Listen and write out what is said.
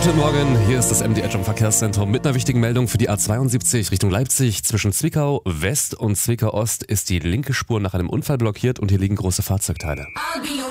Guten Morgen, hier ist das MDR Jump Verkehrszentrum mit einer wichtigen Meldung für die A72 Richtung Leipzig. Zwischen Zwickau West und Zwickau Ost ist die linke Spur nach einem Unfall blockiert und hier liegen große Fahrzeugteile.